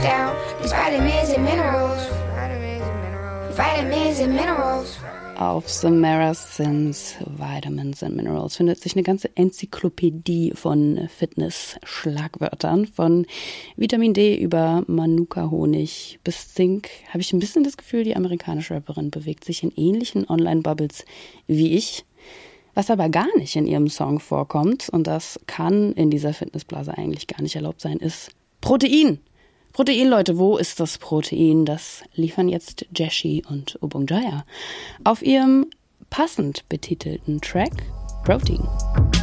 down these vitamins and minerals. Vitamins and minerals. Auf Samara's Sins Vitamins and Minerals findet sich eine ganze Enzyklopädie von Fitness-Schlagwörtern. Von Vitamin D über Manuka-Honig bis Zink habe ich ein bisschen das Gefühl, die amerikanische Rapperin bewegt sich in ähnlichen Online-Bubbles wie ich. Was aber gar nicht in ihrem Song vorkommt, und das kann in dieser Fitnessblase eigentlich gar nicht erlaubt sein, ist Protein. Protein, Leute, wo ist das Protein? Das liefern jetzt Jeshi und Obong Jaya auf ihrem passend betitelten Track Protein.